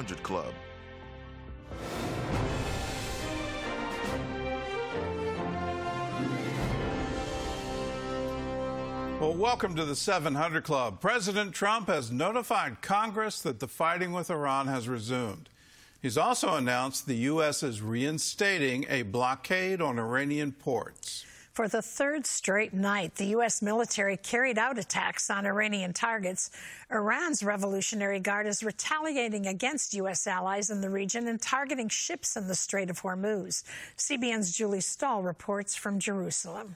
700 Club. Well, welcome to the 700 Club. President Trump has notified Congress that the fighting with Iran has resumed. He's also announced the U.S. is reinstating a blockade on Iranian ports. For the third straight night, the U.S. military carried out attacks on Iranian targets. Iran's Revolutionary Guard is retaliating against U.S. allies in the region and targeting ships in the Strait of Hormuz. CBN's Julie Stahl reports from Jerusalem.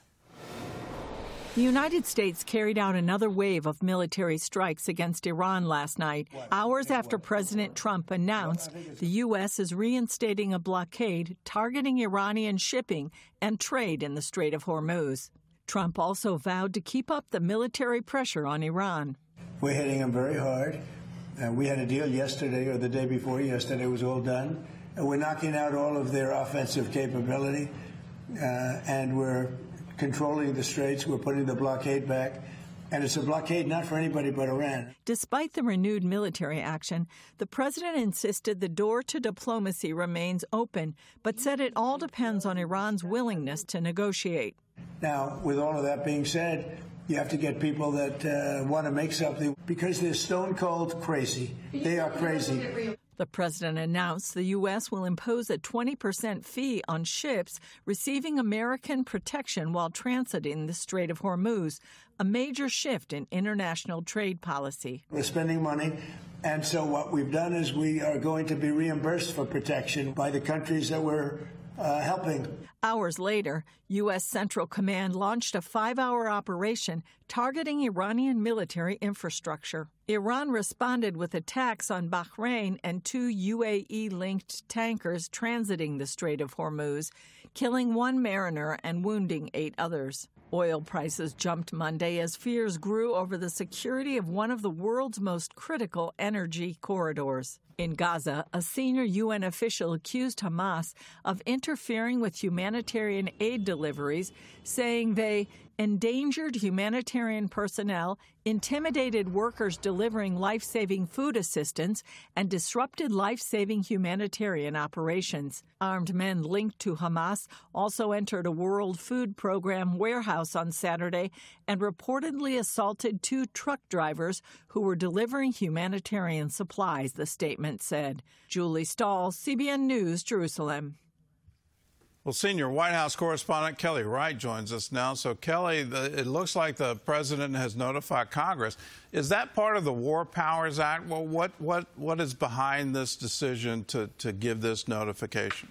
The United States carried out another wave of military strikes against Iran last night, hours after President Trump announced the U.S. is reinstating a blockade targeting Iranian shipping and trade in the Strait of Hormuz. Trump also vowed to keep up the military pressure on Iran. We're hitting them very hard. We had a deal yesterday or the day before yesterday. It was all done. And we're knocking out all of their offensive capability, and we're controlling the straits. We're putting the blockade back. And it's a blockade not for anybody but Iran. Despite the renewed military action, the president insisted the door to diplomacy remains open, but said it all depends on Iran's willingness to negotiate. Now, with all of that being said, you have to get people that want to make something, because they're stone cold crazy. They are crazy. The president announced the U.S. will impose a 20% fee on ships receiving American protection while transiting the Strait of Hormuz, a major shift in international trade policy. We're spending money, and so what we've done is we are going to be reimbursed for protection by the countries that we're helping. Hours later, U.S. Central Command launched a 5-hour operation targeting Iranian military infrastructure. Iran responded with attacks on Bahrain and 2 UAE-linked tankers transiting the Strait of Hormuz, killing 1 mariner and wounding 8 others. Oil prices jumped Monday as fears grew over the security of one of the world's most critical energy corridors. In Gaza, a senior UN official accused Hamas of interfering with humanitarian aid deliveries, saying they endangered humanitarian personnel, intimidated workers delivering life-saving food assistance, and disrupted life-saving humanitarian operations. Armed men linked to Hamas also entered a World Food Program warehouse on Saturday and reportedly assaulted 2 truck drivers who were delivering humanitarian supplies, the statement said. Julie Stahl, CBN News, Jerusalem. Well, senior White House correspondent Kelly Wright joins us now. So, Kelly, it looks like the president has notified Congress. Is that part of the War Powers Act? Well, what is behind this decision to give this notification?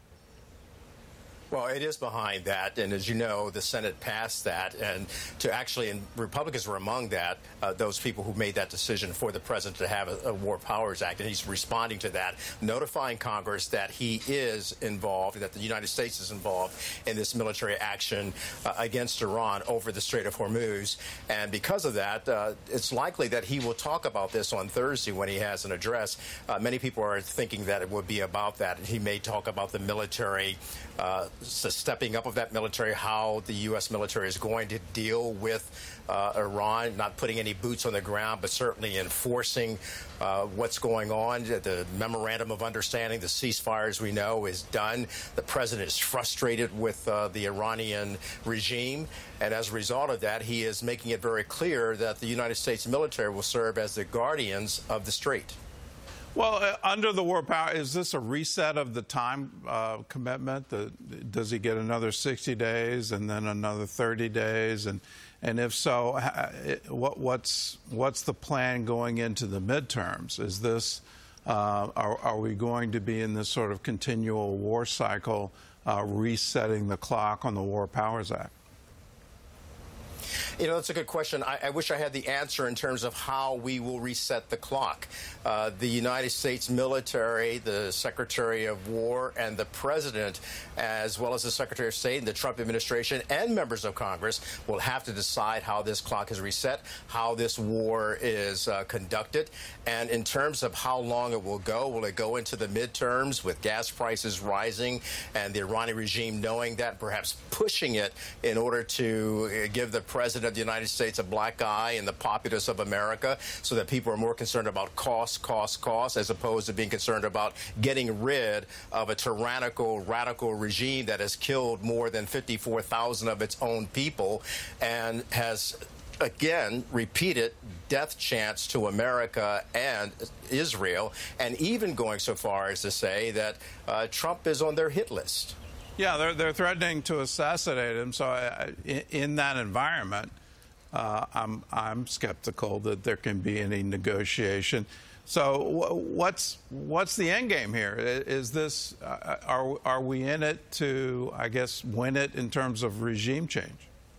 Well, it is behind that, and as you know, the Senate passed that, and and Republicans were among that, those people who made that decision for the president to have a War Powers Act, and he's responding to that, notifying Congress that he is involved, that the United States is involved in this military action against Iran over the Strait of Hormuz, and because of that, it's likely that he will talk about this on Thursday when he has an address. Many people are thinking that it would be about that, and he may talk about the military stepping up of that military, how the U.S. military is going to deal with Iran, not putting any boots on the ground, but certainly enforcing what's going on. The memorandum of understanding, the ceasefire, as we know, is done. The president is frustrated with the Iranian regime, and as a result of that, he is making it very clear that the United States military will serve as the guardians of the strait. Well, under the War Power, is this a reset of the time commitment? Does he get another 60 days and then another 30 days? And if so, what's the plan going into the midterms? Is this are we going to be in this sort of continual war cycle, resetting the clock on the War Powers Act? You know, that's a good question. I wish I had the answer in terms of how we will reset the clock. The United States military, the Secretary of War, and the President, as well as the Secretary of State and the Trump administration and members of Congress, will have to decide how this clock is reset, how this war is conducted, and in terms of how long it will it go into the midterms with gas prices rising and the Iranian regime knowing that, perhaps pushing it in order to give the President of the United States a black eye in the populace of America, so that people are more concerned about cost, as opposed to being concerned about getting rid of a tyrannical, radical regime that has killed more than 54,000 of its own people and has, again, repeated death chants to America and Israel, and even going so far as to say that Trump is on their hit list. Yeah, they're threatening to assassinate him. So in that environment, I'm skeptical that there can be any negotiation. So what's the end game here? Is this are we in it to, I guess, win it in terms of regime change?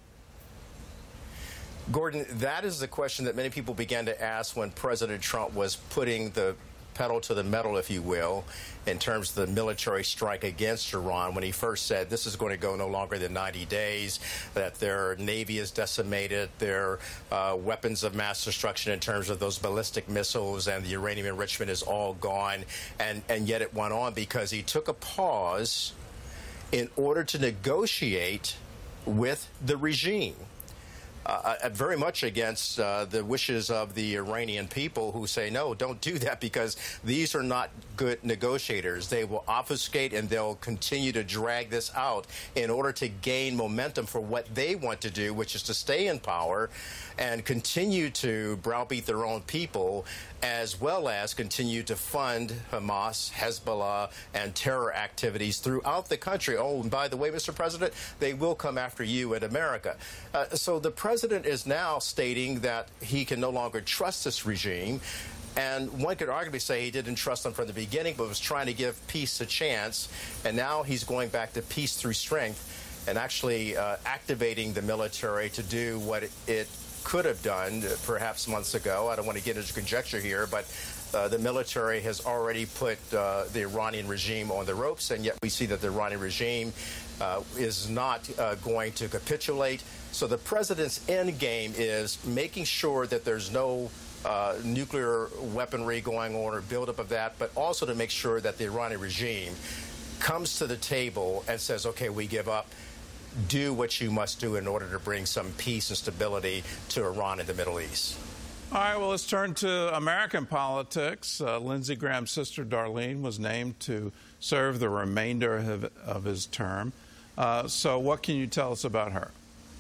Gordon, that is the question that many people began to ask when President Trump was putting the pedal to the metal, if you will, in terms of the military strike against Iran, when he first said this is going to go no longer than 90 days, that their Navy is decimated, their weapons of mass destruction in terms of those ballistic missiles and the uranium enrichment is all gone. And yet it went on because he took a pause in order to negotiate with the regime. Very much against the wishes of the Iranian people, who say, no, don't do that, because these are not good negotiators. They will obfuscate and they'll continue to drag this out in order to gain momentum for what they want to do, which is to stay in power and continue to browbeat their own people, as well as continue to fund Hamas, Hezbollah, and terror activities throughout the country. Oh, and by the way, Mr. President, they will come after you in America. So the president is now stating that he can no longer trust this regime. And one could arguably say he didn't trust them from the beginning, but was trying to give peace a chance. And now he's going back to peace through strength and actually activating the military to do what it could have done perhaps months ago. I don't want to get into conjecture here, but the military has already put the Iranian regime on the ropes, and yet we see that the Iranian regime is not going to capitulate. So the president's end game is making sure that there's no nuclear weaponry going on or buildup of that, but also to make sure that the Iranian regime comes to the table and says, okay, we give up. Do what you must do in order to bring some peace and stability to Iran and the Middle East. All right, well, let's turn to American politics. Lindsey Graham's sister, Darlene, was named to serve the remainder of his term. So what can you tell us about her?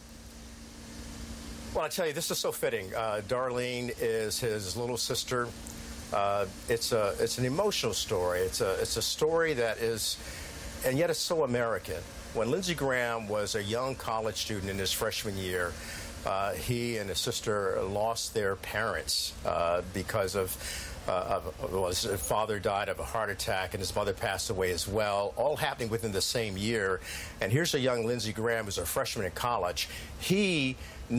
Well, I tell you, this is so fitting. Darlene is his little sister. It's an emotional story. It's a story that is, and yet it's so American. When Lindsey Graham was a young college student in his freshman year, he and his sister lost their parents because of his father died of a heart attack and his mother passed away as well, all happening within the same year. And here's a young Lindsey Graham who's a freshman in college. He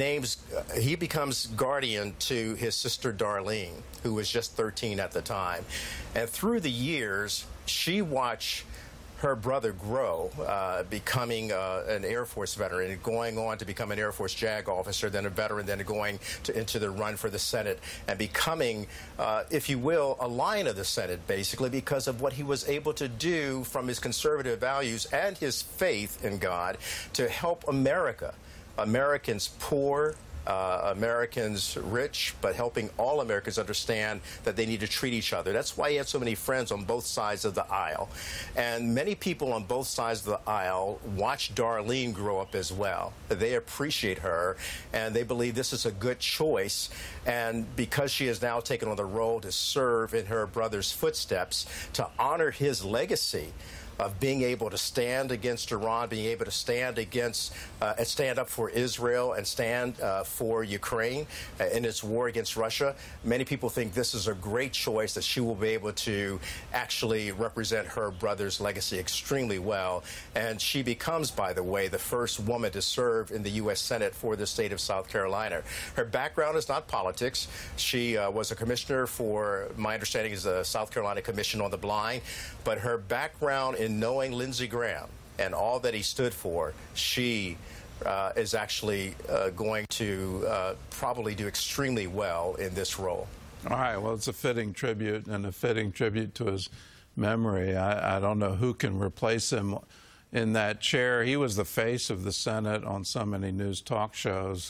becomes guardian to his sister Darlene, who was just 13 at the time. And through the years, she watched her brother grow, becoming an Air Force veteran and going on to become an Air Force JAG officer, then a veteran, then going into the run for the Senate and becoming, if you will, a lion of the Senate, basically, because of what he was able to do from his conservative values and his faith in God to help America. Americans poor, Americans rich, but helping all Americans understand that they need to treat each other. That's why he had so many friends on both sides of the aisle. And many people on both sides of the aisle watch Darlene grow up as well. They appreciate her, and they believe this is a good choice. And because she has now taken on the role to serve in her brother's footsteps, to honor his legacy of being able to stand against Iran, being able to stand against and stand up for Israel and stand for Ukraine in its war against Russia. Many people think this is a great choice, that she will be able to actually represent her brother's legacy extremely well. And she becomes, by the way, the first woman to serve in the U.S. Senate for the state of South Carolina. Her background is not politics. She was a commissioner for, my understanding is the South Carolina Commission on the Blind. But her background in knowing Lindsey Graham and all that he stood for, she is actually going to probably do extremely well in this role. All right. Well, it's a fitting tribute and a fitting tribute to his memory. I don't know who can replace him in that chair. He was the face of the Senate on so many news talk shows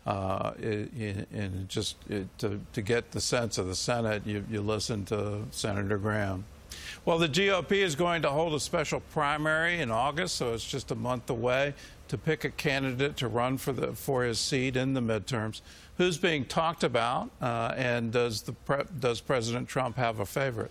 And just to get the sense of the Senate, you listen to Senator Graham. Well, the GOP is going to hold a special primary in August, so it's just a month away, to pick a candidate to run for his seat in the midterms. Who's being talked about, and does President Trump have a favorite?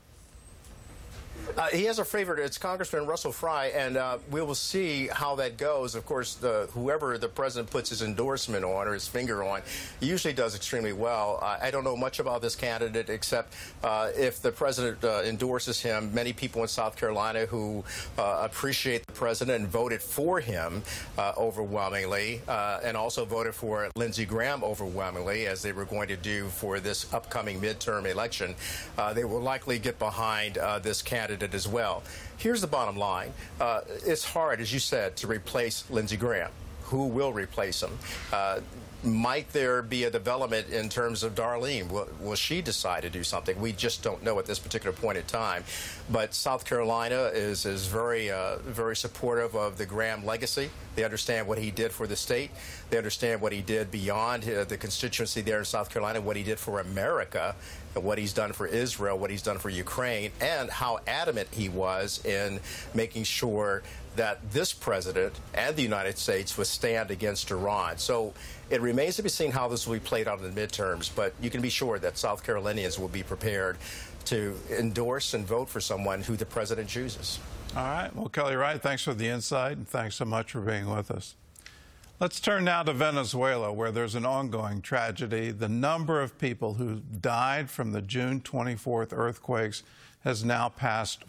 He has a favorite. It's Congressman Russell Fry, and we will see how that goes. Of course, whoever the president puts his endorsement on or his finger on usually does extremely well. I don't know much about this candidate except if the president endorses him. Many people in South Carolina who appreciate the president and voted for him overwhelmingly, and also voted for Lindsey Graham overwhelmingly, as they were going to do for this upcoming midterm election. They will likely get behind this candidate as well. Here's the bottom line. It's hard, as you said, to replace Lindsey Graham. Who will replace him? Might there be a development in terms of Darlene? Will she decide to do something? We just don't know at this particular point in time. But South Carolina is very, very supportive of the Graham legacy. They understand what he did for the state. They understand what he did beyond the constituency there in South Carolina, what he did for America, what he's done for Israel, what he's done for Ukraine, and how adamant he was in making sure that this president and the United States would stand against Iran. So it remains to be seen how this will be played out in the midterms, but you can be sure that South Carolinians will be prepared to endorse and vote for someone who the president chooses. All right. Well, Kelly Wright, thanks for the insight, and thanks so much for being with us. Let's turn now to Venezuela, where there's an ongoing tragedy. The number of people who died from the June 24th earthquakes has now passed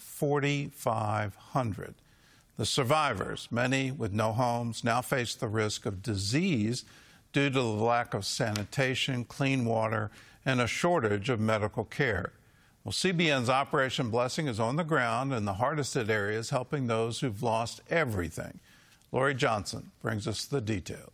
4,500. The survivors, many with no homes, now face the risk of disease due to the lack of sanitation, clean water, and a shortage of medical care. Well, CBN's Operation Blessing is on the ground in the hardest hit areas, helping those who've lost everything. Lori Johnson brings us the details.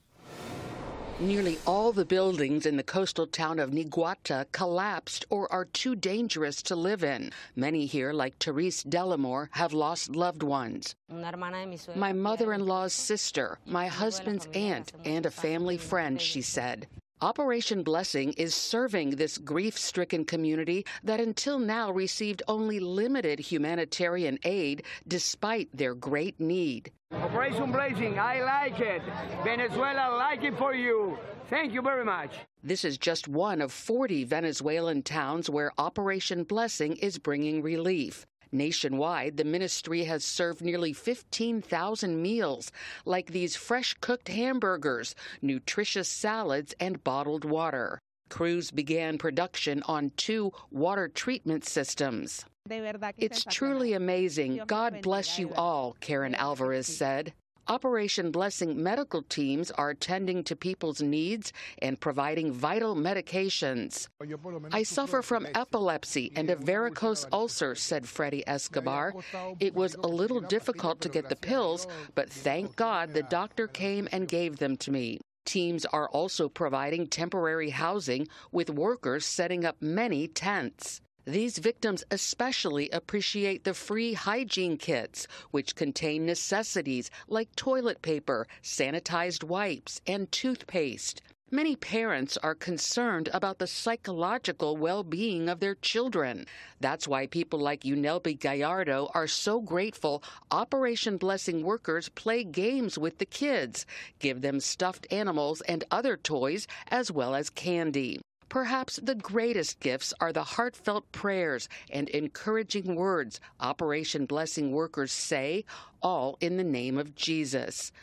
Nearly all the buildings in the coastal town of Niguata collapsed or are too dangerous to live in. Many here, like Therese Delamore, have lost loved ones. My mother-in-law's sister, my husband's aunt, and a family friend, she said. Operation Blessing is serving this grief-stricken community that until now received only limited humanitarian aid despite their great need. Operation Blessing, I like it. Venezuela, like it for you. Thank you very much. This is just one of 40 Venezuelan towns where Operation Blessing is bringing relief. Nationwide, the ministry has served nearly 15,000 meals, like these fresh-cooked hamburgers, nutritious salads, and bottled water. Crews began production on 2 water treatment systems. It's truly amazing. God bless you all, Karen Alvarez said. Operation Blessing medical teams are tending to people's needs and providing vital medications. I suffer from epilepsy and a varicose ulcer, said Freddie Escobar. It was a little difficult to get the pills, but thank God the doctor came and gave them to me. Teams are also providing temporary housing, with workers setting up many tents. These victims especially appreciate the free hygiene kits, which contain necessities like toilet paper, sanitized wipes, and toothpaste. Many parents are concerned about the psychological well-being of their children. That's why people like Unelbi Gallardo are so grateful Operation Blessing workers play games with the kids, give them stuffed animals and other toys, as well as candy. Perhaps the greatest gifts are the heartfelt prayers and encouraging words Operation Blessing workers say, all in the name of Jesus.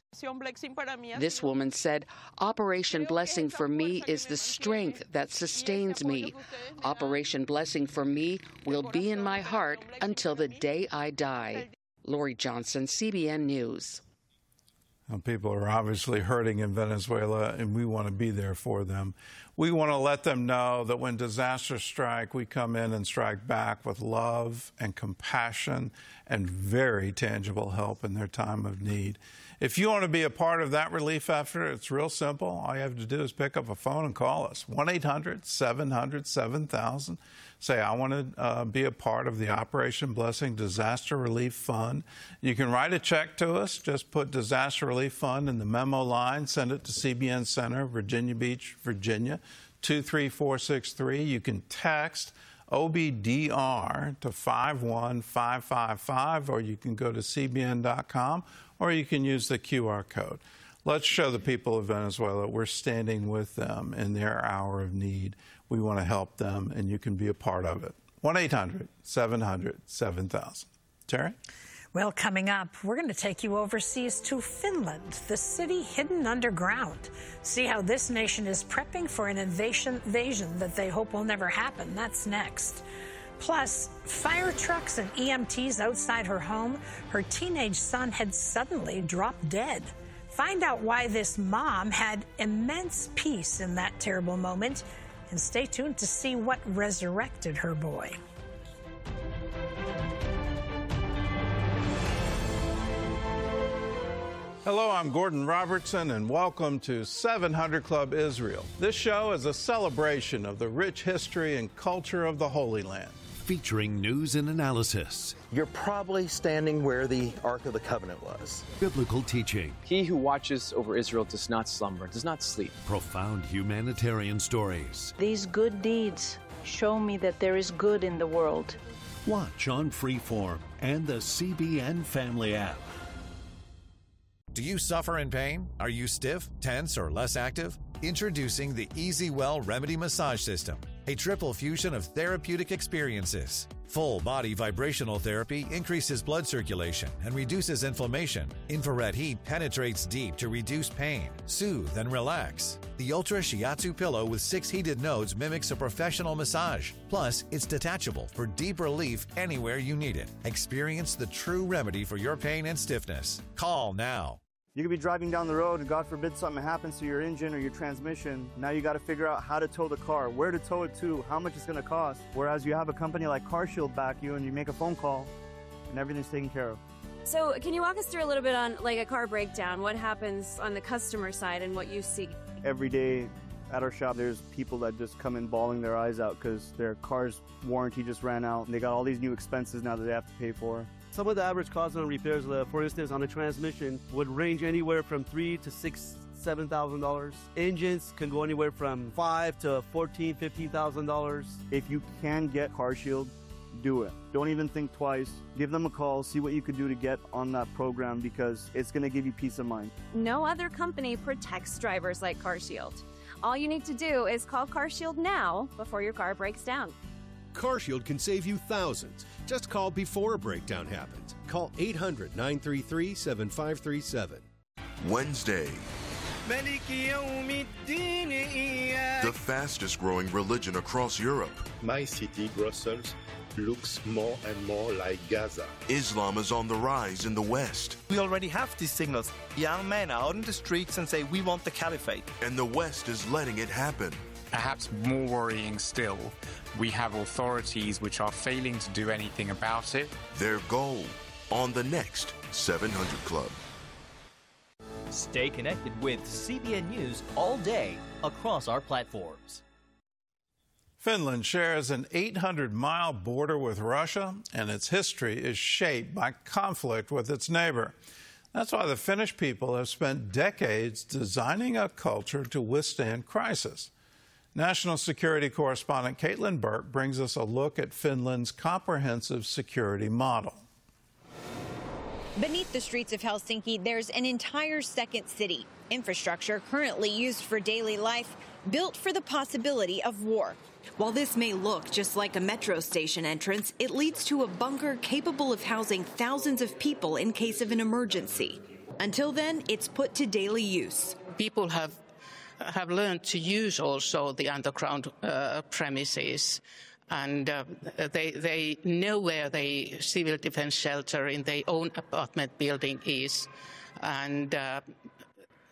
This woman said, Operation Blessing for me is the strength that sustains me. Operation Blessing for me will be in my heart until the day I die. Lori Johnson, CBN News. People are obviously hurting in Venezuela, and we want to be there for them. We want to let them know that when disasters strike, we come in and strike back with love and compassion and very tangible help in their time of need. If you want to be a part of that relief effort, it's real simple. All you have to do is pick up a phone and call us, 1-800-700-7000. Say, I want to be a part of the Operation Blessing Disaster Relief Fund. You can write a check to us. Just put Disaster Relief Fund in the memo line. Send it to CBN Center, Virginia Beach, Virginia, 23463. You can text OBDR to 51555, or you can go to cbn.com, or you can use the QR code. Let's show the people of Venezuela we're standing with them in their hour of need. We want to help them, and you can be a part of it. 1-800-700-7000. Terry? Well, coming up, we're going to take you overseas to Finland, the city hidden underground. See how this nation is prepping for an invasion that they hope will never happen. That's next. Plus, fire trucks and EMTs outside her home. Her teenage son had suddenly dropped dead. Find out why this mom had immense peace in that terrible moment. And stay tuned to see what resurrected her boy. Hello, I'm Gordon Robertson, and welcome to 700 Club Israel. This show is a celebration of the rich history and culture of the Holy Land. Featuring news and analysis. You're probably standing where the Ark of the Covenant was. Biblical teaching. He who watches over Israel does not slumber, does not sleep. Profound humanitarian stories. These good deeds show me that there is good in the world. Watch on Freeform and the CBN Family app. Do you suffer in pain? Are you stiff, tense, or less active? Introducing the EasyWell Remedy Massage System, a triple fusion of therapeutic experiences. Full body vibrational therapy increases blood circulation and reduces inflammation. Infrared heat penetrates deep to reduce pain, soothe, and relax. The Ultra Shiatsu pillow with 6 heated nodes mimics a professional massage. Plus, it's detachable for deep relief anywhere you need it. Experience the true remedy for your pain and stiffness. Call now. You could be driving down the road and God forbid something happens to your engine or your transmission. Now you got to figure out how to tow the car, where to tow it to, how much it's going to cost. Whereas you have a company like CarShield back you and you make a phone call and everything's taken care of. So can you walk us through a little bit on like a car breakdown? What happens on the customer side and what you see? Every day at our shop, there's people that just come in bawling their eyes out because their car's warranty just ran out and they got all these new expenses now that they have to pay for. Some of the average costs on repairs, for instance, on a transmission would range anywhere from $3,000 to $7,000. Engines can go anywhere from $5,000 to $14,000, $15,000. If you can get CarShield, do it. Don't even think twice. Give them a call, see what you could do to get on that program because it's going to give you peace of mind. No other company protects drivers like CarShield. All you need to do is call CarShield now before your car breaks down. CarShield can save you thousands. Just call before a breakdown happens. Call 800-933-7537. Wednesday. The fastest growing religion across Europe. My city, Brussels, looks more and more like Gaza. Islam is on the rise in the West. We already have these signals. Young men are out in the streets and say, we want the caliphate. And the West is letting it happen. Perhaps more worrying still, we have authorities which are failing to do anything about it. Their goal on the next 700 Club. Stay connected with CBN News all day across our platforms. Finland shares an 800-mile border with Russia, and its history is shaped by conflict with its neighbor. That's why the Finnish people have spent decades designing a culture to withstand crisis. National security correspondent Caitlin Burke brings us a look at Finland's comprehensive security model. Beneath the streets of Helsinki, there's an entire second city. Infrastructure currently used for daily life, built for the possibility of war. While this may look just like a metro station entrance, it leads to a bunker capable of housing thousands of people in case of an emergency. Until then, it's put to daily use. People have learned to use also the underground premises, and they know where the civil defense shelter in their own apartment building is, and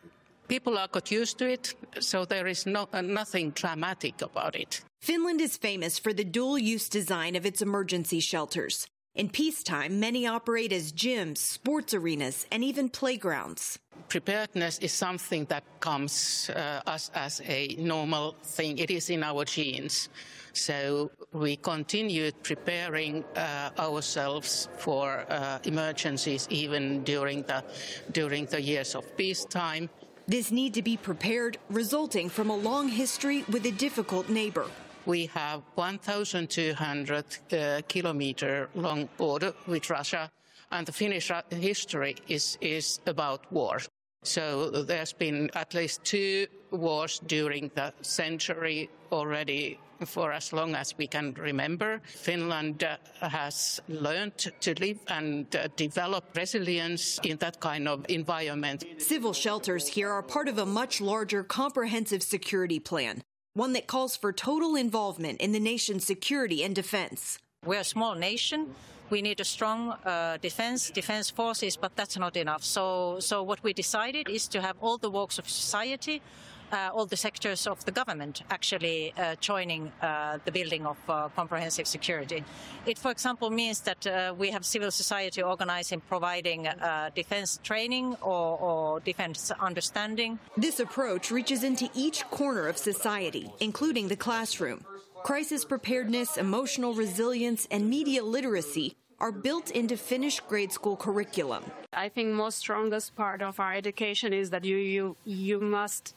People are got used to it, so there is nothing dramatic about it. Finland is famous for the dual-use design of its emergency shelters. In peacetime, many operate as gyms, sports arenas, and even playgrounds. Preparedness is something that comes us as a normal thing. It is in our genes. So we continue preparing ourselves for emergencies even during the years of peacetime. This need to be prepared resulting from a long history with a difficult neighbor. We have 1,200 kilometer long border with Russia, and the Finnish history is about war. So there's been at least 2 wars during the century already for as long as we can remember. Finland has learned to live and develop resilience in that kind of environment. Civil shelters here are part of a much larger comprehensive security plan, one that calls for total involvement in the nation's security and defense. We're a small nation. We need a strong defense forces, but that's not enough. So what we decided is to have all the walks of society, all the sectors of the government actually joining the building of comprehensive security. It, for example, means that we have civil society organizing, providing defense training or defense understanding. This approach reaches into each corner of society, including the classroom. Crisis preparedness, emotional resilience, and media literacy are built into Finnish grade school curriculum. I think most strongest part of our education is that you must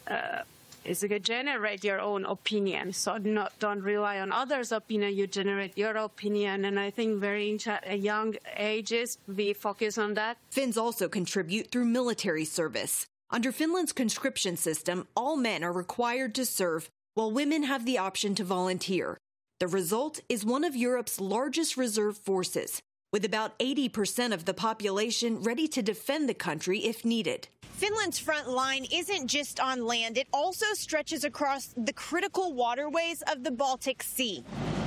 generate your own opinion. So don't rely on others' opinion. You generate your opinion, and I think very young ages we focus on that. Finns also contribute through military service. Under Finland's conscription system, all men are required to serve, while women have the option to volunteer. The result is one of Europe's largest reserve forces, with about 80% of the population ready to defend the country if needed. Finland's front line isn't just on land, it also stretches across the critical waterways of the Baltic Sea.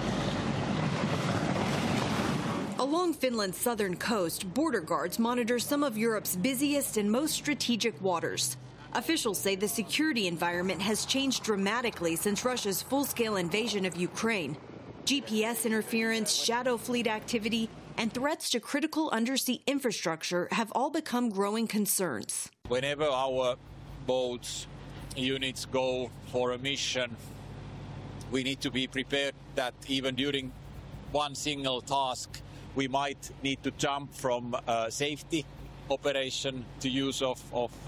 Along Finland's southern coast, border guards monitor some of Europe's busiest and most strategic waters. Officials say the security environment has changed dramatically since Russia's full-scale invasion of Ukraine. GPS interference, shadow fleet activity, and threats to critical undersea infrastructure have all become growing concerns. Whenever our boats, units go for a mission, we need to be prepared that even during one single task, we might need to jump from safety operation to use of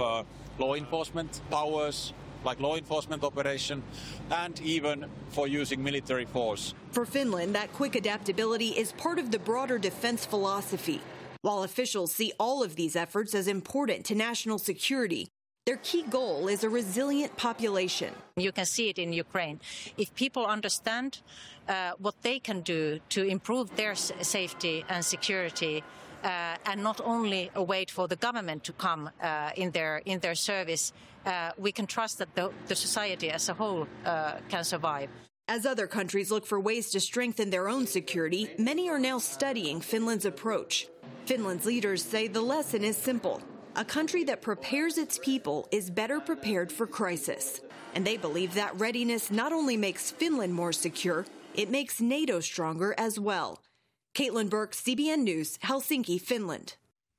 law enforcement powers, like law enforcement operation, and even for using military force. For Finland, that quick adaptability is part of the broader defense philosophy. While officials see all of these efforts as important to national security, their key goal is a resilient population. You can see it in Ukraine. If people understand what they can do to improve their safety and security, and not only wait for the government to come in their service, we can trust that the society as a whole can survive. As other countries look for ways to strengthen their own security, many are now studying Finland's approach. Finland's leaders say the lesson is simple. A country that prepares its people is better prepared for crisis. And they believe that readiness not only makes Finland more secure, it makes NATO stronger as well. Caitlin Burke, CBN News, Helsinki, Finland.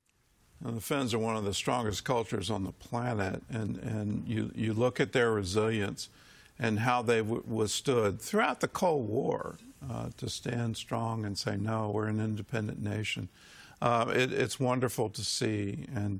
The Finns are one of the strongest cultures on the planet, and you look at their resilience and how they withstood throughout the Cold War to stand strong and say, no, we're an independent nation. It's wonderful to see, and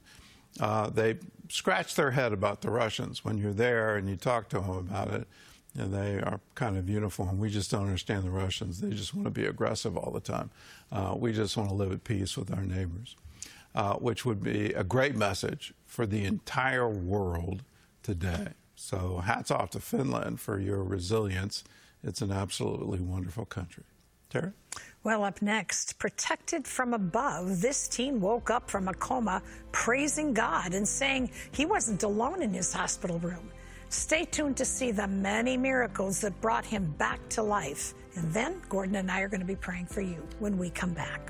they scratch their head about the Russians when you're there and you talk to them about it. And they are kind of uniform. We just don't understand the Russians. They just want to be aggressive all the time. We just want to live at peace with our neighbors, which would be a great message for the entire world today. So hats off to Finland for your resilience. It's an absolutely wonderful country. Tara? Well, up next, protected from above, this teen woke up from a coma praising God and saying he wasn't alone in his hospital room. Stay tuned to see the many miracles that brought him back to life. And then Gordon and I are going to be praying for you when we come back.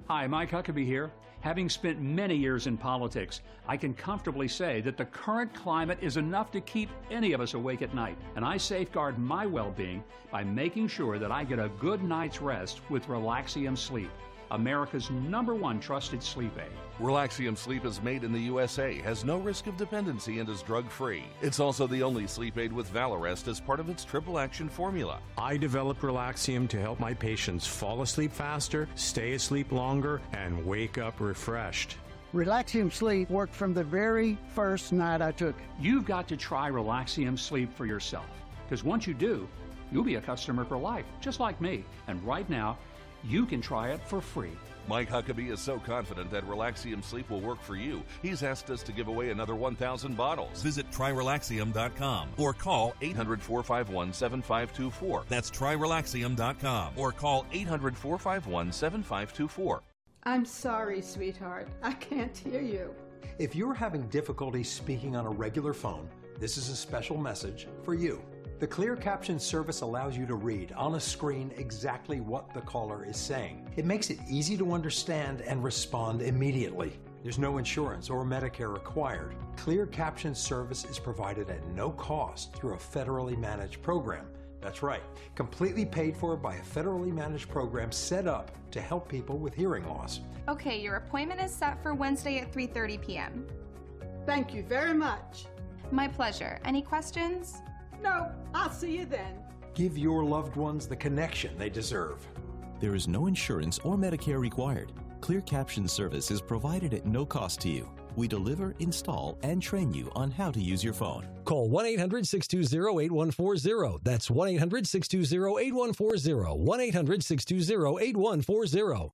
Hi, Mike Huckabee here. Having spent many years in politics, I can comfortably say that the current climate is enough to keep any of us awake at night. And I safeguard my well-being by making sure that I get a good night's rest with Relaxium Sleep, America's #1 trusted sleep aid. Relaxium Sleep is made in the USA, has no risk of dependency, and is drug-free. It's also the only sleep aid with Valarest as part of its triple action formula. I developed Relaxium to help my patients fall asleep faster, stay asleep longer, and wake up refreshed. Relaxium Sleep worked from the very first night I took it. You've got to try Relaxium Sleep for yourself, because once you do, you'll be a customer for life, just like me. And right now, you can try it for free. Mike Huckabee is so confident that Relaxium Sleep will work for you, he's asked us to give away another 1,000 bottles. Visit TryRelaxium.com or call 800-451-7524. That's TryRelaxium.com or call 800-451-7524. I'm sorry, sweetheart. I can't hear you. If you're having difficulty speaking on a regular phone, this is a special message for you. The Clear Caption service allows you to read on a screen exactly what the caller is saying. It makes it easy to understand and respond immediately. There's no insurance or Medicare required. Clear Caption service is provided at no cost through a federally managed program. That's right, completely paid for by a federally managed program set up to help people with hearing loss. Okay, your appointment is set for Wednesday at 3:30 p.m. Thank you very much. My pleasure. Any questions? No, I'll see you then. Give your loved ones the connection they deserve. There is no insurance or Medicare required. Clear Caption service is provided at no cost to you. We deliver, install, and train you on how to use your phone. Call 1-800-620-8140. That's 1-800-620-8140. 1-800-620-8140.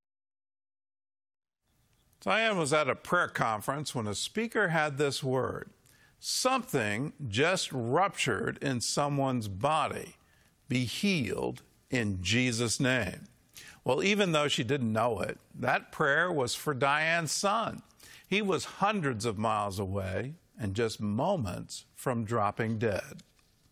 Diane was at a prayer conference when a speaker had this word: something just ruptured in someone's body. Be healed in Jesus' name. Well, even though she didn't know it, that prayer was for Diane's son. He was hundreds of miles away and just moments from dropping dead.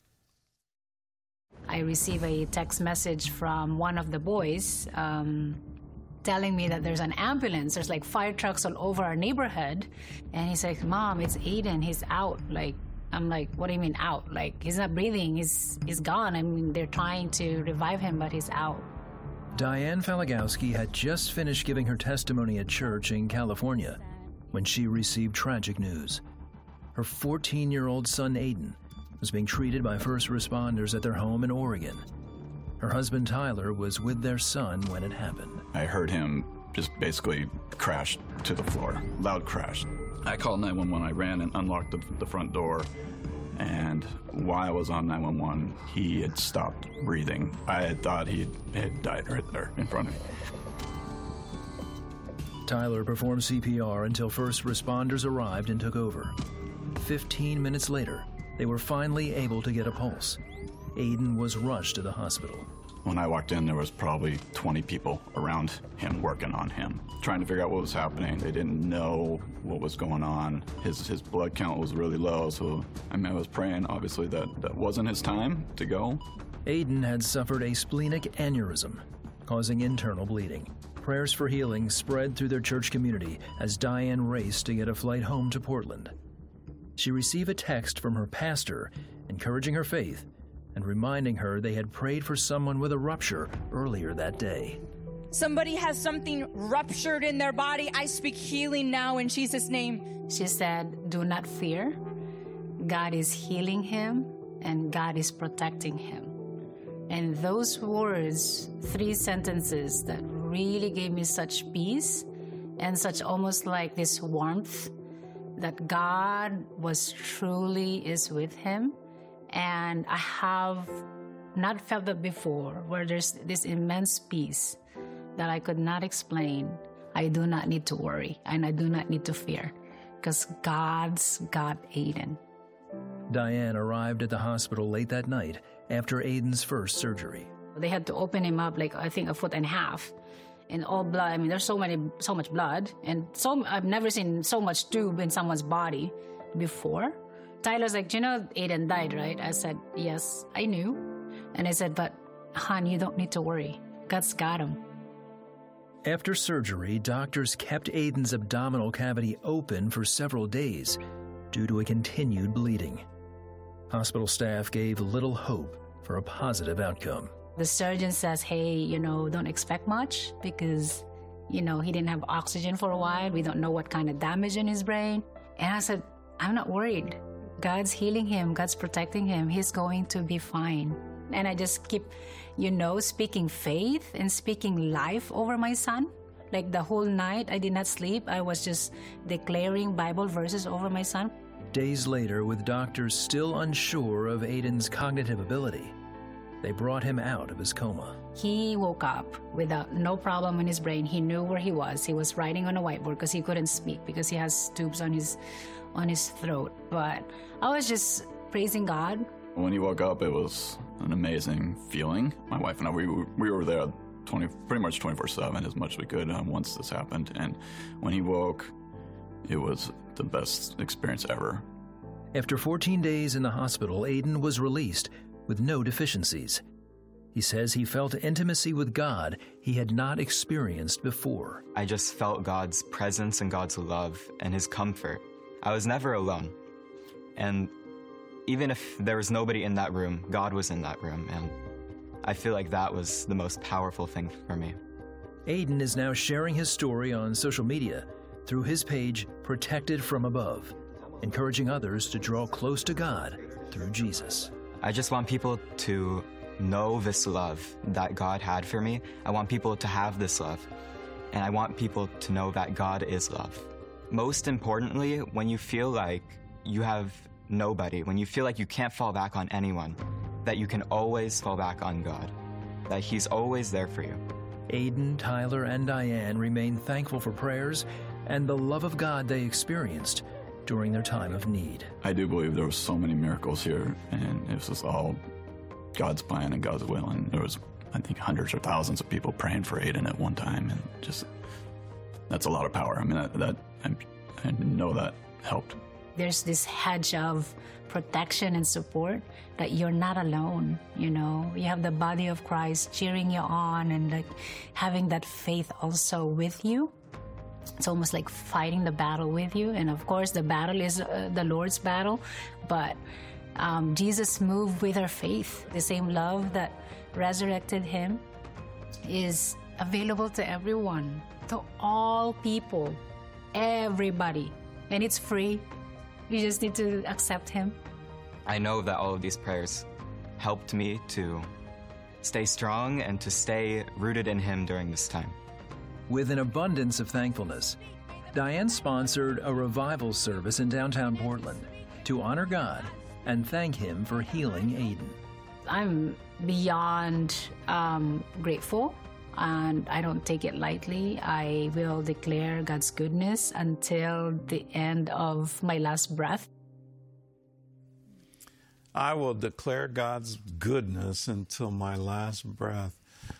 I received a text message from one of the boys telling me that there's an ambulance. There's like fire trucks all over our neighborhood. And he's like, Mom, it's Aiden. He's out. I'm like, what do you mean out? Like, he's not breathing. He's gone. I mean, they're trying to revive him, but he's out. Diane Falagowski had just finished giving her testimony at church in California when she received tragic news. Her 14-year-old son, Aiden, was being treated by first responders at their home in Oregon. Her husband, Tyler, was with their son when it happened. I heard him just basically crash to the floor, loud crash. I called 911. I ran and unlocked the front door, and while I was on 911, he had stopped breathing. I had thought he had died right there in front of me. Tyler performed CPR until first responders arrived and took over. 15 minutes later, they were finally able to get a pulse. Aiden was rushed to the hospital. When I walked in, there was probably 20 people around him working on him, trying to figure out what was happening. They didn't know what was going on. His blood count was really low, so I was praying, obviously, that wasn't his time to go. Aiden had suffered a splenic aneurysm, causing internal bleeding. Prayers for healing spread through their church community as Diane raced to get a flight home to Portland. She received a text from her pastor encouraging her faith and reminding her they had prayed for someone with a rupture earlier that day. Somebody has something ruptured in their body. I speak healing now in Jesus' name. She said, do not fear. God is healing him and God is protecting him. And those words, 3 sentences that really gave me such peace and such almost like this warmth that God is with him. And I have not felt that before, where there's this immense peace that I could not explain. I do not need to worry and I do not need to fear because God's got Aiden. Diane arrived at the hospital late that night after Aiden's first surgery. They had to open him up like, I think, 1.5 feet and all blood. I mean, there's so much blood, and I've never seen so much tube in someone's body before. Tyler's like, Aiden died, right? I said, yes, I knew. And I said, but hon, you don't need to worry. God's got him. After surgery, doctors kept Aiden's abdominal cavity open for several days due to a continued bleeding. Hospital staff gave little hope for a positive outcome. The surgeon says, hey, don't expect much because, he didn't have oxygen for a while. We don't know what kind of damage in his brain. And I said, I'm not worried. God's healing him. God's protecting him. He's going to be fine. And I just keep, speaking faith and speaking life over my son. Like the whole night, I did not sleep. I was just declaring Bible verses over my son. Days later, with doctors still unsure of Aiden's cognitive ability, they brought him out of his coma. He woke up without no problem in his brain. He knew where he was. He was writing on a whiteboard because he couldn't speak because he has tubes on his throat. But I was just praising God. When he woke up, it was an amazing feeling. My wife and I, we were there pretty much 24/7 as much as we could once this happened. And when he woke, it was the best experience ever. After 14 days in the hospital, Aiden was released with no deficiencies. He says he felt intimacy with God he had not experienced before. I just felt God's presence and God's love and his comfort. I was never alone. And even if there was nobody in that room, God was in that room. And I feel like that was the most powerful thing for me. Aiden is now sharing his story on social media through his page, Protected from Above, encouraging others to draw close to God through Jesus. I just want people to know this love that God had for me. I want people to have this love. And I want people to know that God is love. Most importantly, when you feel like you have nobody, when you feel like you can't fall back on anyone, that you can always fall back on God, that he's always there for you. Aiden, Tyler, and Diane remain thankful for prayers and the love of God they experienced during their time of need. I do believe there were so many miracles here, and it was just all God's plan and God's will. And there was, I think, hundreds or thousands of people praying for Aiden at one time, and just that's a lot of power. I mean, I know that helped. There's this hedge of protection and support that you're not alone. You have the body of Christ cheering you on and having that faith also with you. It's almost like fighting the battle with you. And of course, the battle is the Lord's battle. But Jesus moved with our faith. The same love that resurrected him is available to everyone, to all people, everybody. And it's free. You just need to accept him. I know that all of these prayers helped me to stay strong and to stay rooted in him during this time. With an abundance of thankfulness, Diane sponsored a revival service in downtown Portland to honor God and thank him for healing Aiden. I'm beyond grateful, and I don't take it lightly. I will declare God's goodness until the end of my last breath. I will declare God's goodness until my last breath.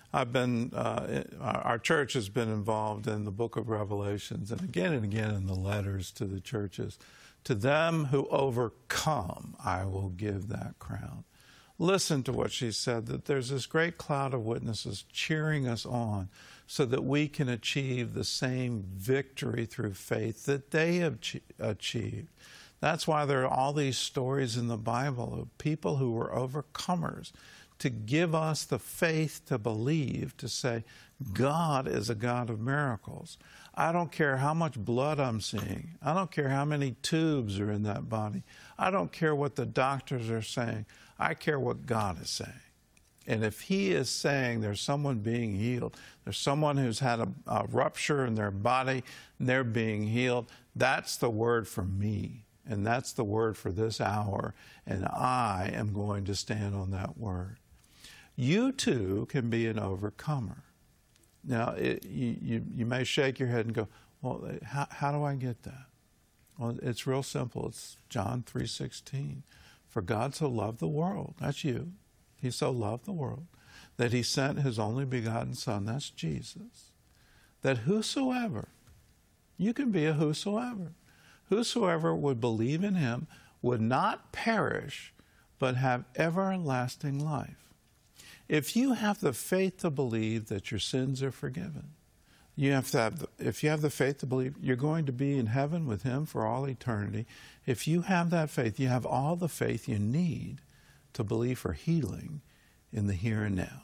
Our church has been involved in the book of Revelations and again in the letters to the churches. To them who overcome, I will give that crown. Listen to what she said, that there's this great cloud of witnesses cheering us on so that we can achieve the same victory through faith that they have achieved. That's why there are all these stories in the Bible of people who were overcomers, to give us the faith to believe, to say, God is a God of miracles. I don't care how much blood I'm seeing. I don't care how many tubes are in that body. I don't care what the doctors are saying. I care what God is saying. And if he is saying there's someone being healed, there's someone who's had a rupture in their body, and they're being healed, that's the word for me. And that's the word for this hour. And I am going to stand on that word. You too can be an overcomer. Now, you may shake your head and go, well, how do I get that? Well, it's real simple. It's John 3:16. For God so loved the world, that's you. He so loved the world that he sent his only begotten Son, that's Jesus, that whosoever, you can be a whosoever would believe in him would not perish, but have everlasting life. If you have the faith to believe that your sins are forgiven, You have to have, if you have the faith to believe, you're going to be in heaven with him for all eternity. If you have that faith, you have all the faith you need to believe for healing in the here and now.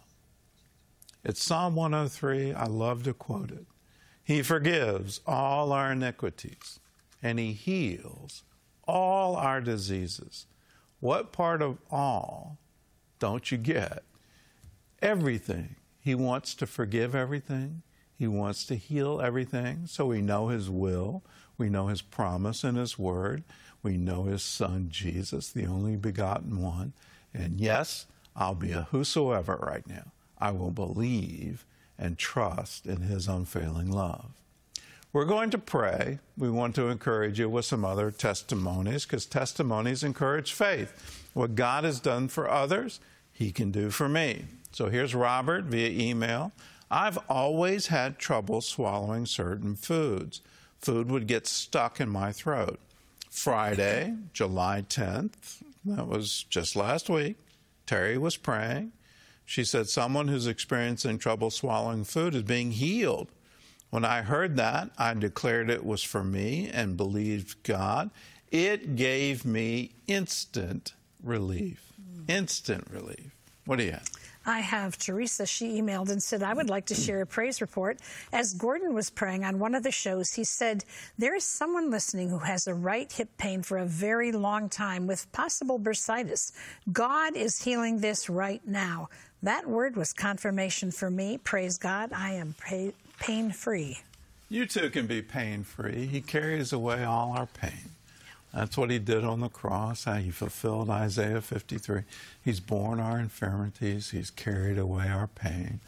It's Psalm 103. I love to quote it. He forgives all our iniquities, and he heals all our diseases. What part of all don't you get? Everything. He wants to forgive everything. He wants to heal everything. So we know his will. We know his promise in his word. We know his son, Jesus, the only begotten one. And yes, I'll be a whosoever right now. I will believe and trust in his unfailing love. We're going to pray. We want to encourage you with some other testimonies, because testimonies encourage faith. What God has done for others, he can do for me. So here's Robert via email. I've always had trouble swallowing certain foods. Food would get stuck in my throat. Friday, July 10th, that was just last week, Terry was praying. She said someone who's experiencing trouble swallowing food is being healed. When I heard that, I declared it was for me and believed God. It gave me instant relief. Instant relief. What do you have? I have Teresa. She emailed and said, I would like to share a praise report. As Gordon was praying on one of the shows, he said, there is someone listening who has a right hip pain for a very long time with possible bursitis. God is healing this right now. That word was confirmation for me. Praise God. I am pain-free. You too can be pain-free. He carries away all our pain. That's what he did on the cross, how he fulfilled Isaiah 53. He's borne our infirmities. He's carried away our pain.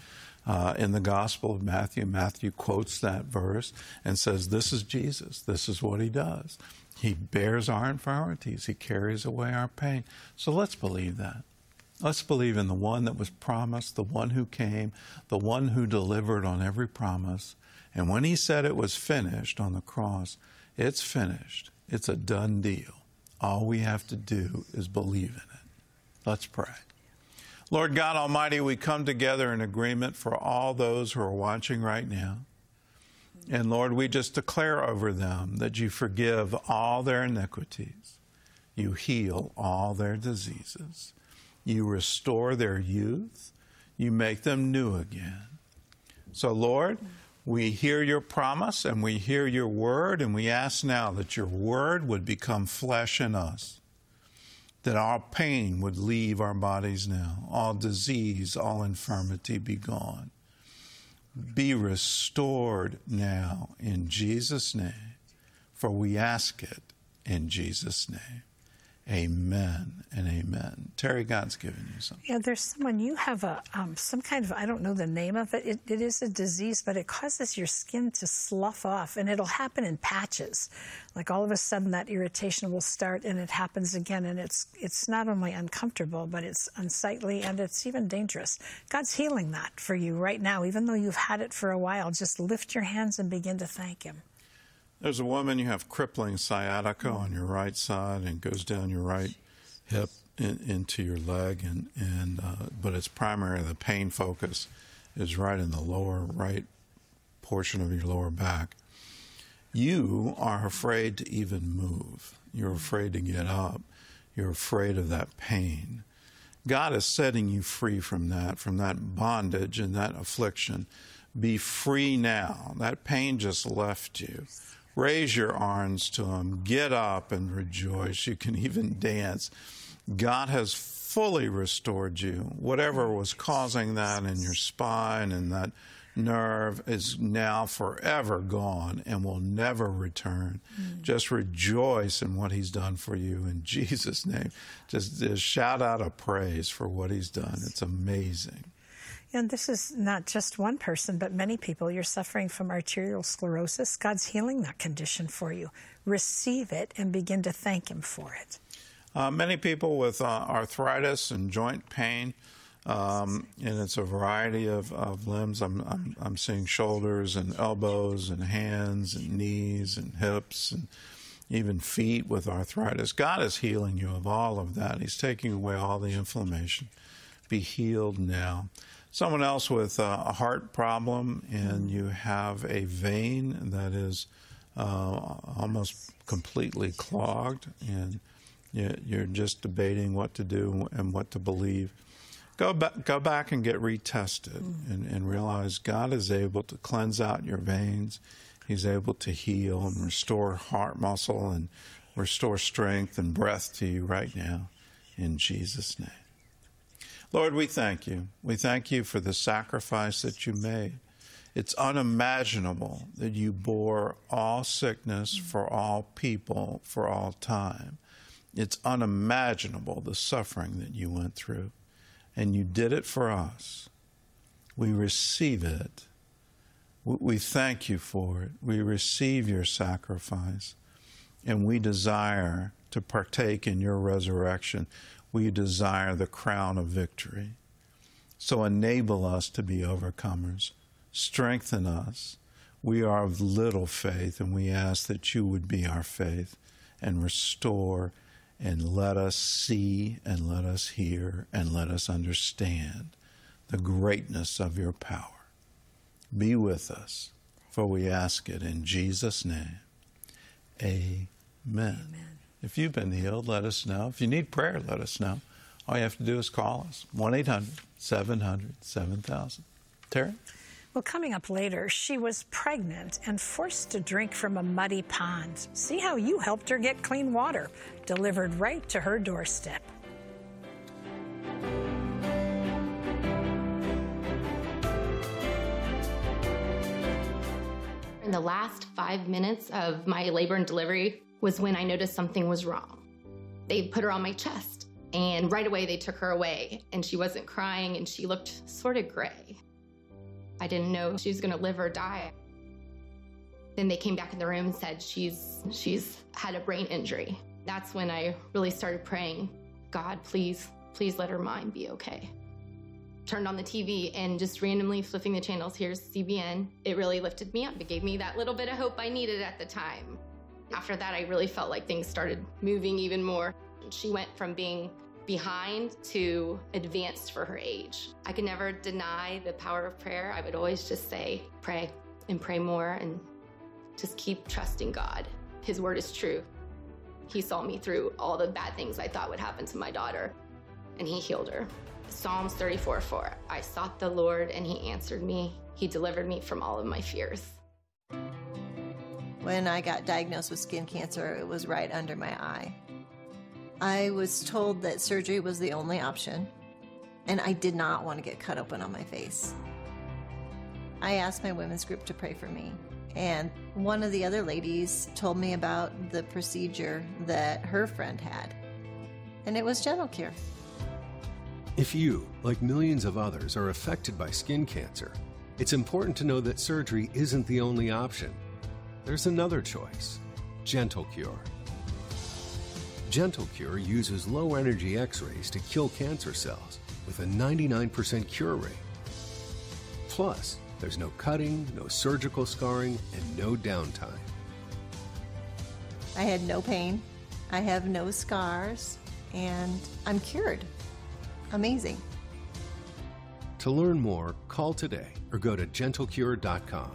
In the Gospel of Matthew, Matthew quotes that verse and says, this is Jesus. This is what he does. He bears our infirmities. He carries away our pain. So let's believe that. Let's believe in the one that was promised, the one who came, the one who delivered on every promise. And when he said it was finished on the cross, it's finished. It's a done deal. All we have to do is believe in it. Let's pray. Lord God Almighty, we come together in agreement for all those who are watching right now. And Lord, we just declare over them that you forgive all their iniquities. You heal all their diseases. You restore their youth. You make them new again. So, Lord, we hear your promise and we hear your word, and we ask now that your word would become flesh in us, that all pain would leave our bodies now, all disease, all infirmity be gone. Be restored now in Jesus' name, for we ask it in Jesus' name. Amen and amen. Terry, God's given you something. Yeah, there's someone, you have a some kind of, I don't know the name of it. It is a disease, but it causes your skin to slough off, and it'll happen in patches. Like all of a sudden that irritation will start and it happens again, and it's not only uncomfortable, but it's unsightly and it's even dangerous. God's healing that for you right now, even though you've had it for a while. Just lift your hands and begin to thank him. There's a woman, you have crippling sciatica on your right side and goes down your right hip into your leg, but it's primarily the pain focus is right in the lower right portion of your lower back. You are afraid to even move. You're afraid to get up. You're afraid of that pain. God is setting you free from that bondage and that affliction. Be free now. That pain just left you. Raise your arms to him. Get up and rejoice. You can even dance. God has fully restored you. Whatever was causing that in your spine and that nerve is now forever gone and will never return. Just rejoice in what he's done for you in Jesus' name. Just shout out a praise for what he's done. It's amazing. And this is not just one person, but many people. You're suffering from arterial sclerosis. God's healing that condition for you. Receive it and begin to thank him for it. Many people with arthritis and joint pain, and it's a variety of limbs. I'm seeing shoulders and elbows and hands and knees and hips and even feet with arthritis. God is healing you of all of that. He's taking away all the inflammation. Be healed now. Someone else with a heart problem, and you have a vein that is almost completely clogged, and you're just debating what to do and what to believe. Go back and get retested and realize God is able to cleanse out your veins. He's able to heal and restore heart muscle and restore strength and breath to you right now in Jesus' name. Lord, we thank you. We thank you for the sacrifice that you made. It's unimaginable that you bore all sickness for all people for all time. It's unimaginable the suffering that you went through, and you did it for us. We receive it. We thank you for it. We receive your sacrifice, and we desire to partake in your resurrection. We desire the crown of victory. So enable us to be overcomers. Strengthen us. We are of little faith, and we ask that you would be our faith and restore and let us see and let us hear and let us understand the greatness of your power. Be with us, for we ask it in Jesus' name. Amen. Amen. If you've been healed, let us know. If you need prayer, let us know. All you have to do is call us, 1-800-700-7000. Terry? Well, coming up later, she was pregnant and forced to drink from a muddy pond. See how you helped her get clean water, delivered right to her doorstep. In the last 5 minutes of my labor and delivery was when I noticed something was wrong. They put her on my chest, and right away they took her away, and she wasn't crying, and she looked sort of gray. I didn't know if she was going to live or die. Then they came back in the room and said she's had a brain injury. That's when I really started praying, God, please let her mind be okay. Turned on the TV and just randomly flipping the channels, here's CBN. It really lifted me up. It gave me that little bit of hope I needed at the time. After that, I really felt like things started moving even more. She went from being behind to advanced for her age. I could never deny the power of prayer. I would always just say, pray and pray more and just keep trusting God. His word is true. He saw me through all the bad things I thought would happen to my daughter, and he healed her. Psalms 34:4, I sought the Lord and he answered me. He delivered me from all of my fears. When I got diagnosed with skin cancer, it was right under my eye. I was told that surgery was the only option, and I did not want to get cut open on my face. I asked my women's group to pray for me, and one of the other ladies told me about the procedure that her friend had, and it was Gentle Cure. If you, like millions of others, are affected by skin cancer, it's important to know that surgery isn't the only option. There's another choice, Gentle Cure. Gentle Cure uses low-energy X-rays to kill cancer cells with a 99% cure rate. Plus, there's no cutting, no surgical scarring, and no downtime. I had no pain, I have no scars, and I'm cured. Amazing. To learn more, call today or go to gentlecure.com.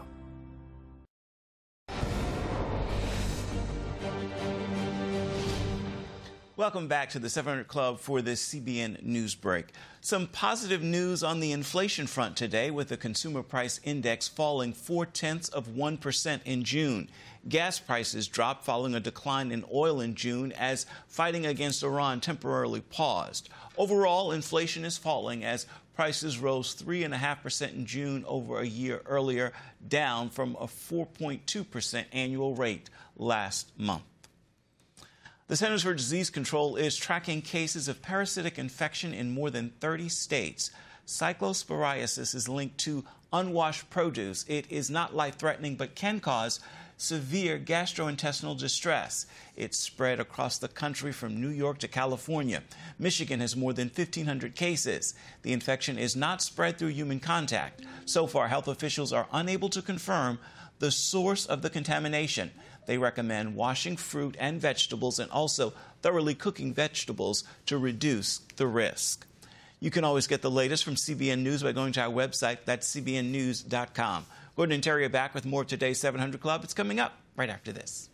Welcome back to the 700 Club for this CBN News Break. Some positive news on the inflation front today, with the consumer price index falling 0.4% in June. Gas prices dropped following a decline in oil in June as fighting against Iran temporarily paused. Overall, inflation is falling as prices rose 3.5% in June over a year earlier, down from a 4.2% annual rate last month. The Centers for Disease Control is tracking cases of parasitic infection in more than 30 states. Cyclosporiasis is linked to unwashed produce. It is not life-threatening but can cause severe gastrointestinal distress. It's spread across the country from New York to California. Michigan has more than 1,500 cases. The infection is not spread through human contact. So far, health officials are unable to confirm the source of the contamination. They recommend washing fruit and vegetables and also thoroughly cooking vegetables to reduce the risk. You can always get the latest from CBN News by going to our website. That's cbnnews.com. Gordon and Terry are back with more of today's 700 Club. It's coming up right after this.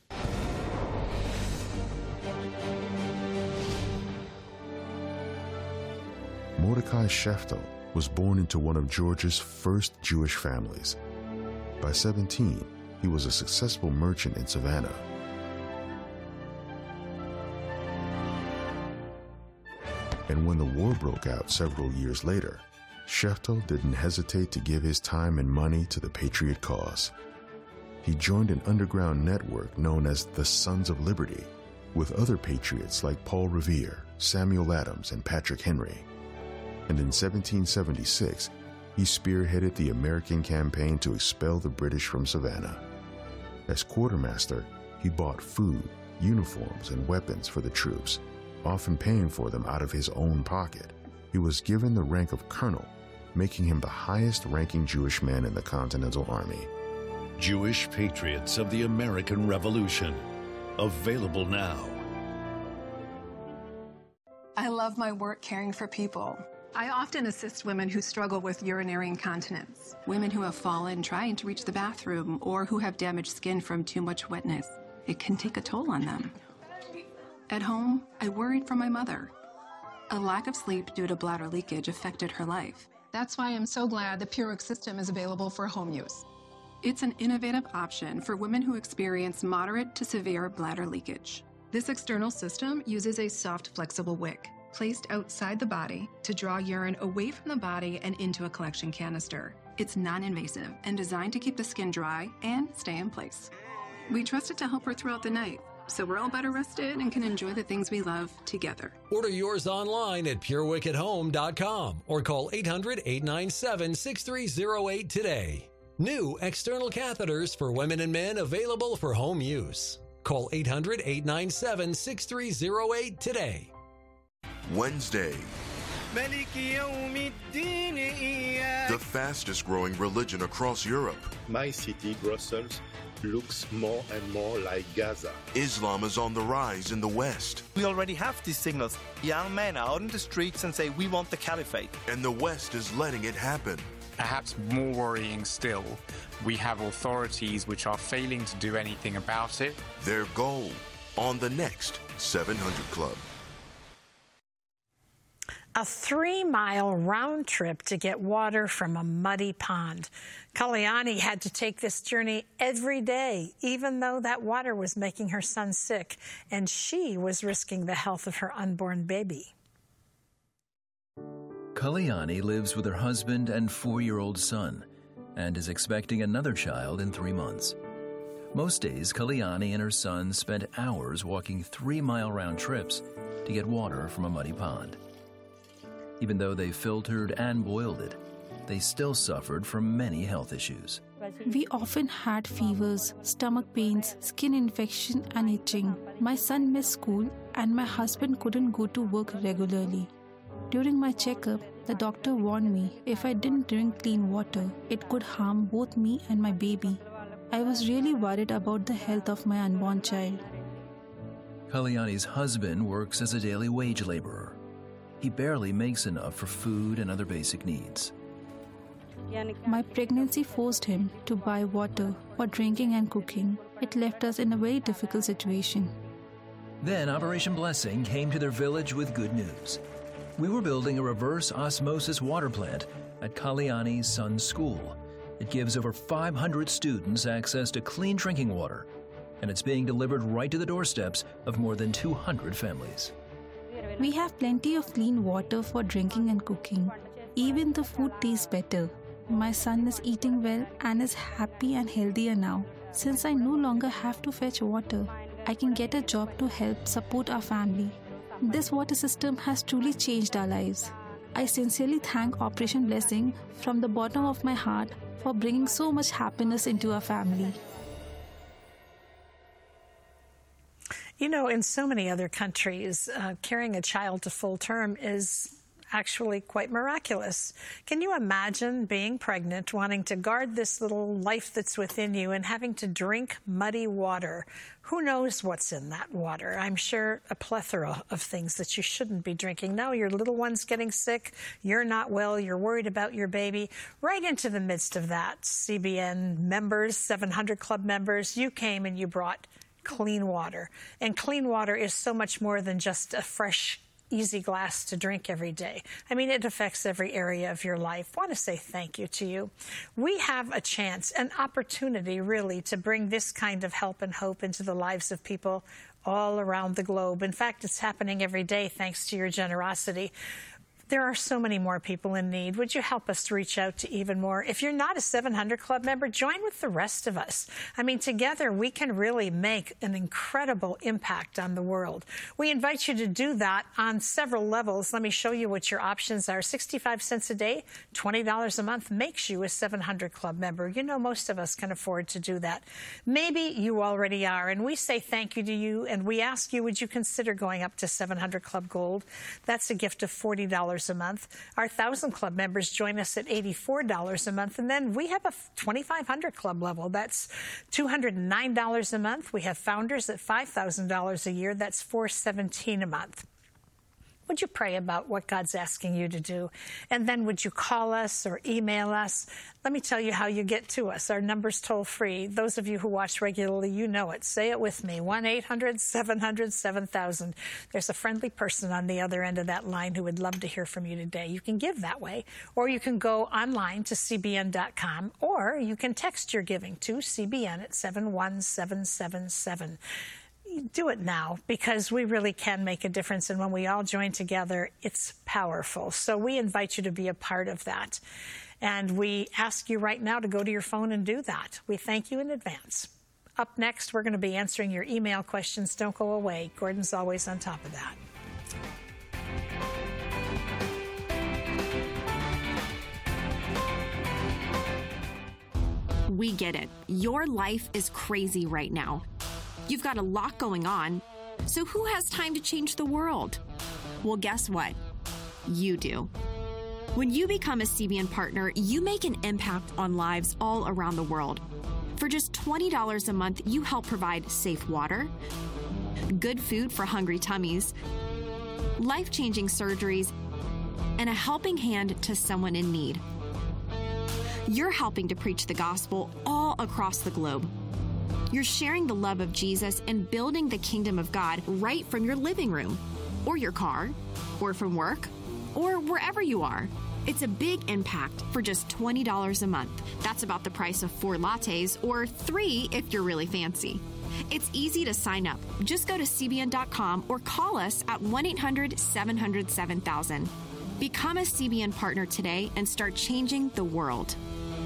Mordecai Sheftel was born into one of Georgia's first Jewish families. By 17, he was a successful merchant in Savannah. And when the war broke out several years later, Sheftel didn't hesitate to give his time and money to the Patriot cause. He joined an underground network known as the Sons of Liberty, with other patriots like Paul Revere, Samuel Adams, and Patrick Henry. And in 1776, he spearheaded the American campaign to expel the British from Savannah. As quartermaster, he bought food, uniforms, and weapons for the troops, often paying for them out of his own pocket. He was given the rank of colonel, making him the highest-ranking Jewish man in the Continental Army. Jewish Patriots of the American Revolution. Available now. I love my work caring for people. I often assist women who struggle with urinary incontinence, women who have fallen trying to reach the bathroom, or who have damaged skin from too much wetness. It can take a toll on them. At home, I worried for my mother. A lack of sleep due to bladder leakage affected her life. That's why I'm so glad the PureWick system is available for home use. It's an innovative option for women who experience moderate to severe bladder leakage. This external system uses a soft, flexible wick placed outside the body to draw urine away from the body and into a collection canister. It's non-invasive and designed to keep the skin dry and stay in place. We trust it to help her throughout the night, so we're all better rested and can enjoy the things we love together. Order yours online at PureWickAtHome.com or call 800-897-6308 today. New external catheters for women and men available for home use. Call 800-897-6308 today. Wednesday. The fastest growing religion across Europe. My city, Brussels, looks more and more like Gaza. Islam is on the rise in the West. We already have these signals. Young men are out in the streets and say, we want the caliphate. And the West is letting it happen. Perhaps more worrying still, we have authorities which are failing to do anything about it. Their goal on the next 700 Club. A 3-mile round trip to get water from a muddy pond. Kalyani had to take this journey every day, even though that water was making her son sick, and she was risking the health of her unborn baby. Kalyani lives with her husband and 4-year-old son and is expecting another child in 3 months. Most days, Kalyani and her son spent hours walking 3-mile round trips to get water from a muddy pond. Even though they filtered and boiled it, they still suffered from many health issues. We often had fevers, stomach pains, skin infection, and itching. My son missed school, and my husband couldn't go to work regularly. During my checkup, the doctor warned me if I didn't drink clean water, it could harm both me and my baby. I was really worried about the health of my unborn child. Kalyani's husband works as a daily wage laborer. He barely makes enough for food and other basic needs. My pregnancy forced him to buy water for drinking and cooking. It left us in a very difficult situation. Then Operation Blessing came to their village with good news. We were building a reverse osmosis water plant at Kalyani's son's school. It gives over 500 students access to clean drinking water, and it's being delivered right to the doorsteps of more than 200 families. We have plenty of clean water for drinking and cooking. Even the food tastes better. My son is eating well and is happy and healthier now. Since I no longer have to fetch water, I can get a job to help support our family. This water system has truly changed our lives. I sincerely thank Operation Blessing from the bottom of my heart for bringing so much happiness into our family. You know, in so many other countries, carrying a child to full term is actually quite miraculous. Can you imagine being pregnant, wanting to guard this little life that's within you and having to drink muddy water? Who knows what's in that water? I'm sure a plethora of things that you shouldn't be drinking. Now your little one's getting sick, you're not well, you're worried about your baby. Right into the midst of that, CBN members, 700 Club members, you came and you brought clean water. And clean water is so much more than just a fresh, easy glass to drink every day. I mean, it affects every area of your life. I want to say thank you to you. We have a chance, an opportunity, really, to bring this kind of help and hope into the lives of people all around the globe. In fact, it's happening every day thanks to your generosity. There are so many more people in need. Would you help us to reach out to even more? If you're not a 700 Club member, join with the rest of us. I mean, together we can really make an incredible impact on the world. We invite you to do that on several levels. Let me show you what your options are. 65 cents a day, $20 a month makes you a 700 Club member. You know, most of us can afford to do that. Maybe you already are, and we say thank you to you, and we ask you, would you consider going up to 700 Club Gold? That's a gift of $40 a month. Our 1,000 Club members join us at $84 a month. And then we have a 2,500 Club level. That's $209 a month. We have founders at $5,000 a year. That's $417 a month. Would you pray about what God's asking you to do? And then would you call us or email us? Let me tell you how you get to us. Our number's toll free. Those of you who watch regularly, you know it. Say it with me, 1-800-700-7000. There's a friendly person on the other end of that line who would love to hear from you today. You can give that way, or you can go online to cbn.com, or you can text your giving to CBN at 71777. Do it now, because we really can make a difference, and when we all join together, it's powerful. So we invite you to be a part of that, and we ask you right now to go to your phone and do that. We thank you in advance. Up next, we're going to be answering your email questions. Don't go away. Gordon's always on top of that. We get it. Your life is crazy right now. You've got a lot going on, so who has time to change the world? Well, guess what? You do. When you become a CBN partner, you make an impact on lives all around the world. For just $20 a month, you help provide safe water, good food for hungry tummies, life-changing surgeries, and a helping hand to someone in need. You're helping to preach the gospel all across the globe. You're sharing the love of Jesus and building the kingdom of God right from your living room, or your car, or from work, or wherever you are. It's a big impact for just $20 a month. That's about the price of 4 lattes, or 3 if you're really fancy. It's easy to sign up. Just go to cbn.com or call us at 1-800-700-7000. Become a CBN partner today and start changing the world.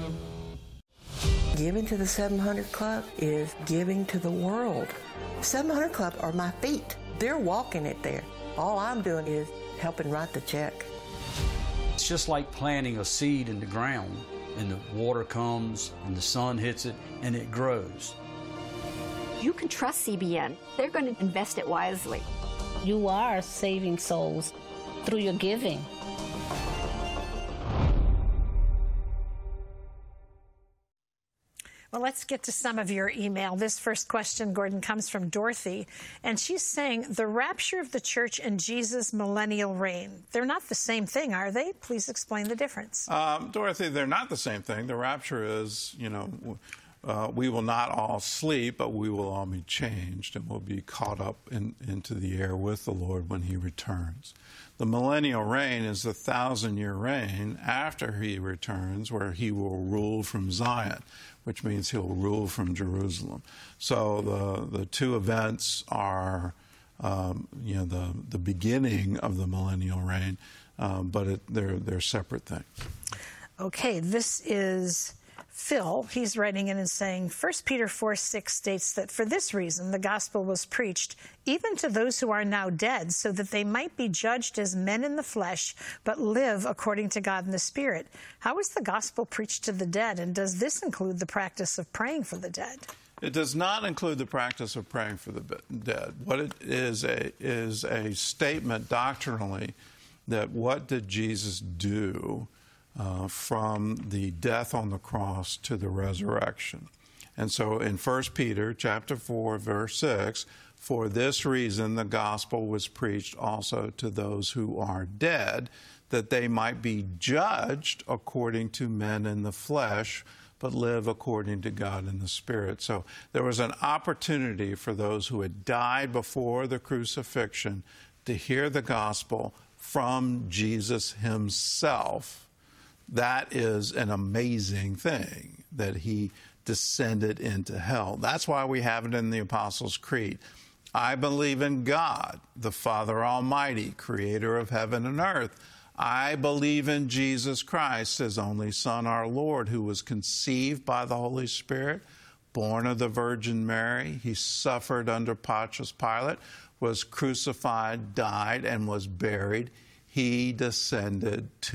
Giving to the 700 Club is giving to the world. 700 Club are my feet. They're walking it there. All I'm doing is helping write the check. It's just like planting a seed in the ground, and the water comes, and the sun hits it, and it grows. You can trust CBN. They're going to invest it wisely. You are saving souls through your giving. Well, let's get to some of your email. This first question, Gordon, comes from Dorothy, and she's saying, the rapture of the church and Jesus' millennial reign, they're not the same thing, are they? Please explain the difference. Dorothy, they're not the same thing. The rapture is, we will not all sleep, but we will all be changed, and we'll be caught up into the air with the Lord when he returns. The millennial reign is the 1,000-year reign after he returns, where he will rule from Zion, which means he'll rule from Jerusalem. So the two events are, the beginning of the millennial reign, but they're separate things. Okay, this is Phil. He's writing in and saying, 1 Peter 4:6 states that for this reason the gospel was preached even to those who are now dead, so that they might be judged as men in the flesh, but live according to God in the Spirit. How is the gospel preached to the dead, and does this include the practice of praying for the dead? It does not include the practice of praying for the dead. What it is a statement doctrinally that what did Jesus do from the death on the cross to the resurrection? And so in 1 Peter chapter 4, verse 6, for this reason the gospel was preached also to those who are dead, that they might be judged according to men in the flesh, but live according to God in the Spirit. So there was an opportunity for those who had died before the crucifixion to hear the gospel from Jesus himself. That is an amazing thing, that he descended into hell. That's why we have it in the Apostles' Creed. I believe in God, the Father Almighty, creator of heaven and earth. I believe in Jesus Christ, his only Son, our Lord, who was conceived by the Holy Spirit, born of the Virgin Mary. He suffered under Pontius Pilate, was crucified, died, and was buried. He descended to